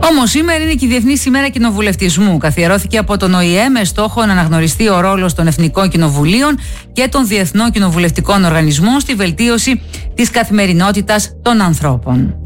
Όμως σήμερα είναι και η Διεθνής ημέρα κοινοβουλευτισμού. Καθιερώθηκε από τον ΟΗΕ με στόχο να αναγνωριστεί ο ρόλος των Εθνικών Κοινοβουλίων και των Διεθνών Κοινοβουλευτικών Οργανισμών στη βελτίωση της καθημερινότητας των ανθρώπων.